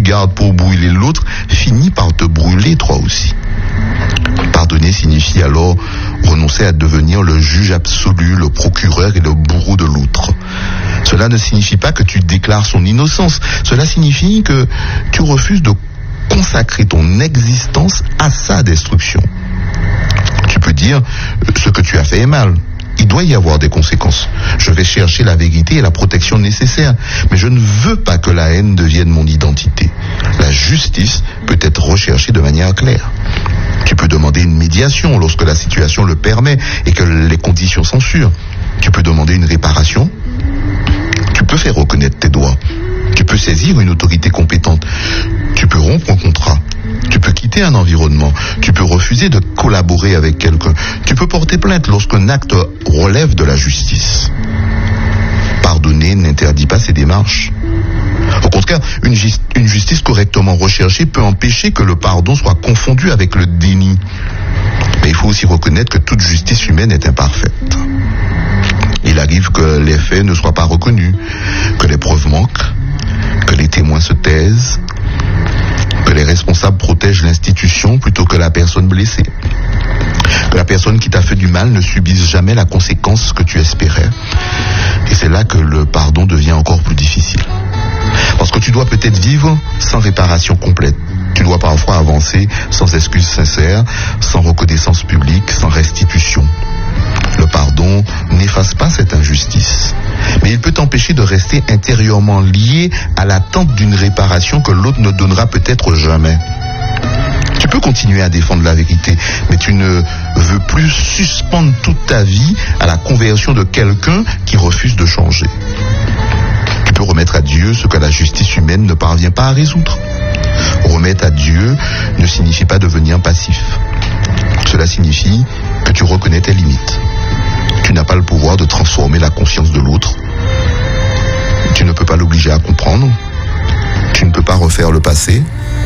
gardes pour brûler l'autre finit par te brûler toi aussi. Pardonner signifie alors renoncer à devenir le juge absolu, le procureur et le bourreau de l'autre. Cela ne signifie pas que tu déclares son innocence. Cela signifie que tu refuses de consacrer ton existence à sa destruction. Tu peux dire ce que tu as fait est mal. Il doit y avoir des conséquences. Je vais chercher la vérité et la protection nécessaires, mais je ne veux pas que la haine devienne mon identité. La justice peut être recherchée de manière claire. Tu peux demander une médiation lorsque la situation le permet et que les conditions censurent. Tu peux demander une réparation. Tu peux faire reconnaître tes droits. Tu peux saisir une autorité compétente. Tu peux rompre un contrat. Tu peux quitter un environnement. Tu peux refuser de collaborer avec quelqu'un. Tu peux porter plainte lorsqu'un acte relève de la justice. Pardonner n'interdit pas ces démarches. Au contraire, une justice correctement recherchée peut empêcher que le pardon soit confondu avec le déni. Mais il faut aussi reconnaître que toute justice humaine est imparfaite. Il arrive que les faits ne soient pas reconnus, que les preuves manquent, que les témoins se taisent, que les responsables protègent l'institution plutôt que la personne blessée, que la personne qui t'a fait du mal ne subisse jamais la conséquence que tu espérais. Et c'est là que le pardon devient encore plus difficile. Parce que tu dois peut-être vivre sans réparation complète. Tu dois parfois avancer sans excuse sincère, sans reconnaissance publique, sans restitution. Le pardon n'efface pas cette injustice, mais il peut t'empêcher de rester intérieurement lié à l'attente d'une réparation que l'autre ne donnera peut-être jamais. Tu peux continuer à défendre la vérité, mais tu ne veux plus suspendre toute ta vie à la conversion de quelqu'un qui refuse de changer. Tu peux remettre à Dieu ce que la justice humaine ne parvient pas à résoudre. Remettre à Dieu ne signifie pas devenir passif. Cela signifie que tu reconnais tes limites. Tu n'as pas le pouvoir de transformer la conscience de l'autre. Tu ne peux pas l'obliger à comprendre. Tu ne peux pas refaire le passé.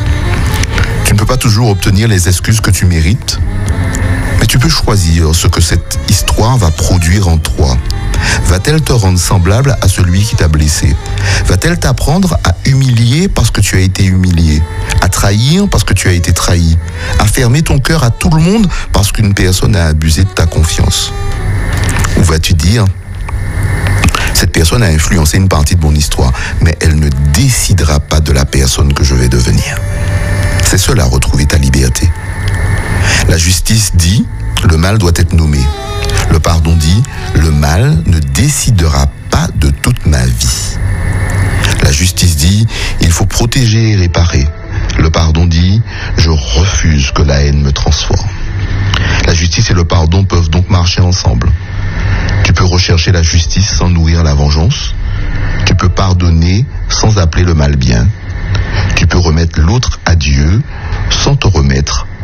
Tu ne peux pas toujours obtenir les excuses que tu mérites. Mais tu peux choisir ce que cette histoire va produire en toi. Va-t-elle te rendre semblable à celui qui t'a blessé? Va-t-elle t'apprendre à humilier parce que tu as été humilié? À trahir parce que tu as été trahi? À fermer ton cœur à tout le monde parce qu'une personne a abusé de ta confiance? Ou vas-tu dire, cette personne a influencé une partie de mon histoire, mais elle ne décidera pas de la personne que je vais devenir? C'est cela, retrouver ta liberté. La justice dit, le mal doit être nommé. Le pardon dit, le mal ne décidera pas de toute ma vie. La justice dit, il faut protéger et réparer. Le pardon dit, je refuse que la haine me transforme. La justice et le pardon peuvent donc marcher ensemble. Tu peux rechercher la justice sans nourrir la vengeance. Tu peux pardonner sans appeler le mal bien. Tu peux remettre l'autre à Dieu sans te remettre